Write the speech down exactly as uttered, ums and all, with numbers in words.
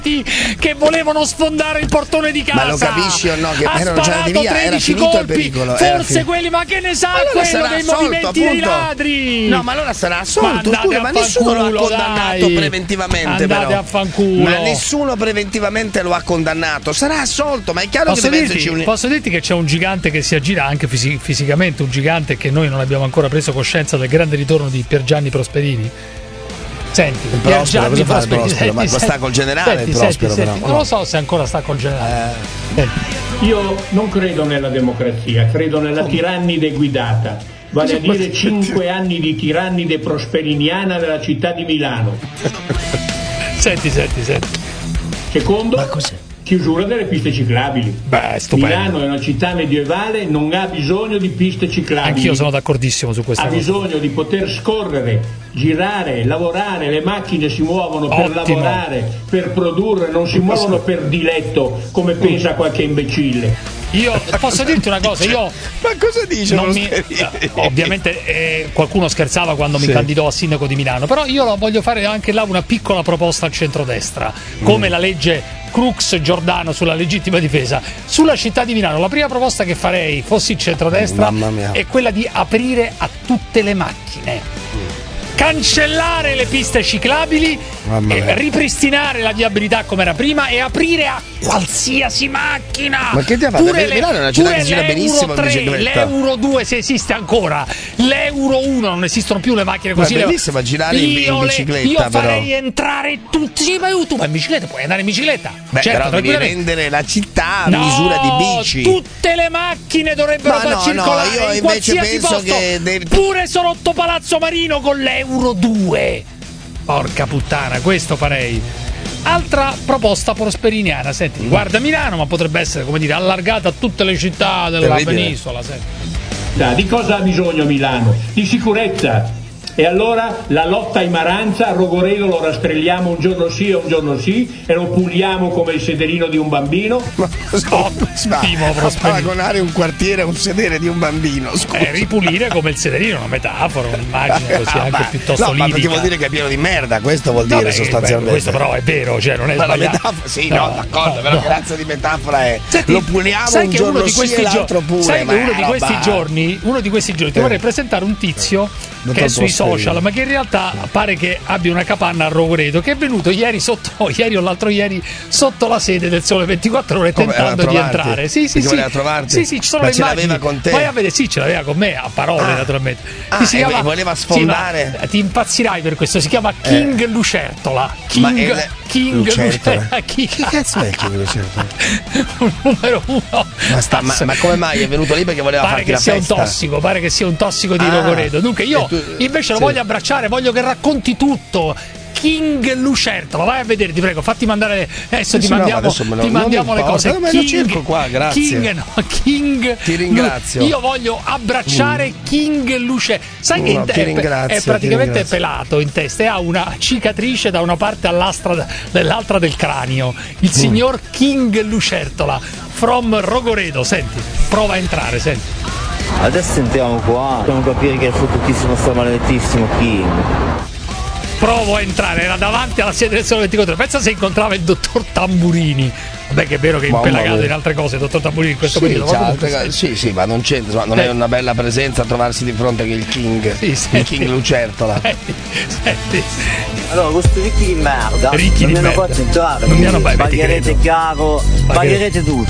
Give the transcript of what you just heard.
che volevano sfondare il portone di casa. Ma lo capisci o no? Che ha erano già di via, era finito colpi, il pericolo. Forse quelli, ma che ne sa allora quello dei assolto, movimenti appunto. dei ladri? No, ma allora sarà assolto, ma scusa, ma nessuno lo ha condannato dai. preventivamente. Andate però. a fanculo. Ma nessuno preventivamente lo ha condannato. Sarà assolto, ma è chiaro posso che deve dirti, esserci un. Posso dirti che c'è un gigante che si aggira anche fisi- fisicamente, un gigante che noi non abbiamo ancora preso coscienza del grande ritorno di Piergianni Prosperini. Senti, il Prospero, cosa fa il Prosperi, Prospero? senti, Ma senti, sta col generale senti, il Prospero senti, però. senti, non lo so se ancora sta col generale. Eh. Io non credo nella democrazia, credo nella tirannide guidata, vale a dire cinque anni di tirannide prosperiniana nella città di Milano. Senti, senti, senti. Secondo, chiusura delle piste ciclabili. Beh, stupendo. Milano è una città medievale, non ha bisogno di piste ciclabili. Anch'io sono d'accordissimo su questa ha cosa. bisogno di poter scorrere, girare, lavorare, le macchine si muovono per Ottimo. lavorare, per produrre, non si muovono per diletto, come pensa qualche imbecille. Io posso dirti una cosa, io Ma cosa dice? non mi, ovviamente eh, qualcuno scherzava quando mi Sì. candidò a sindaco di Milano, però io lo voglio fare anche là una piccola proposta al centrodestra, come Mm. la legge Crux Giordano sulla legittima difesa. Sulla città di Milano la prima proposta che farei, fossi il centrodestra, Mamma mia. è quella di aprire a tutte le macchine. Cancellare le piste ciclabili, Mamma e mia. ripristinare la viabilità come era prima e aprire a qualsiasi macchina. Ma che ti ha fatto? Pure le- Milano è una città pure che gira l'Euro benissimo in tre, bicicletta. l'Euro due se esiste ancora, l'Euro uno non esistono più le macchine Ma così. è bellissimo a girare in- in Io le- bicicletta, Io farei però. entrare tutti. Sì, ma tu vai in bicicletta, puoi andare in bicicletta. Beh, certo, però devi tranquillamente. rendere la città a No, misura di bici. tutte le macchine dovrebbero Ma far no, no, circolare io in invece qualsiasi penso posto, che del- pure sotto Palazzo Marino con l'Euro due. Porca puttana, questo farei. Altra proposta prosperiniana, senti, guarda Milano, ma potrebbe essere, come dire, allargata a tutte le città della Terribile. penisola, senti. Di cosa ha bisogno Milano? Di sicurezza. E allora la lotta a Maranza, a Rogoredo lo rastrelliamo un giorno sì e un giorno sì e lo puliamo come il sederino di un bambino. Ma Ottimo, a Prosperini. paragonare un quartiere a un sedere di un bambino, scusa. Eh, ripulire come il sederino, una metafora, un'immagine così Ah, anche ma- piuttosto no, ma perché lirica. vuol dire che è pieno di merda, questo vuol dire Vabbè, sostanzialmente. beh, questo però è vero, cioè non è Ma la sbagliato. metafora, sì, no, d'accordo, no, però no. grazie di metafora è Senti, lo puliamo sai un che giorno uno di sì questi e gio- l'altro pure. sai che ma uno di roba- questi giorni, uno di questi giorni ti Eh. vorrei presentare un tizio Dottor che è sui Prosperini. social, ma che in realtà pare che abbia una capanna a Rogoredo, che è venuto ieri sotto, ieri o l'altro ieri sotto la sede del Sole ventiquattro Ore Come, tentando a di trovarti? entrare. Sì, sì, Perché sì. voleva trovarti? Sì, sì, ci sono Ma le ce l'aveva immagini. con te? Vai a vedere, sì, ce l'aveva con me, a parole Ah. naturalmente. Ah, Che si e chiama- voleva sì, sfondare? ma ti impazzirai per questo, si chiama King Lucertola. King, Ma è le- King Lucertola? Lucertola. Chi Che cazzo è il King Lucertola? un numero uno. Ma, sta- ma- ma come mai è venuto lì perché voleva Pare farti che la sia festa? un tossico, pare che sia un tossico di Ah, Rogoredo. Dunque io e tu- invece lo sì. voglio abbracciare, voglio che racconti tutto. King Lucertola, vai a vedere, ti prego, fatti mandare. Adesso Sì, ti sì, no, ma mandiamo, adesso me lo- ti non mandiamo mi le importa, cose. ma lo cerco qua, grazie. King, no, King. Ti ringrazio. Io voglio abbracciare King Lucertola. Sai che No, in te- ti è, ringrazio, è ti praticamente ringrazio. pelato in testa e ha una cicatrice da una parte all'altra dell'altra del cranio. Il signor King Lucertola from Rogoredo. Senti, prova a entrare, senti. Adesso entriamo qua, dobbiamo capire che è fottutissimo sto maledettissimo King. Provo a entrare, era davanti alla sede del Sole ventiquattro. Pensa se incontrava il dottor Tamburini. Vabbè, che è vero che è Mamma impelagato mia. in altre cose, il dottor Tamburini in questo Sì, periodo. c'ha ma comunque, altre senti. cose- sì, sì, ma non c'entra, insomma, non Eh. è una bella presenza trovarsi di fronte che il King, Sì, il senti. King Lucertola. Senti, senti. Allora, questo ricchi di merda Ricchi non di mi hanno merda. fatto entrare, Non mi hanno- beh, beh, ti pagherete credo. caro, pagherete tutto.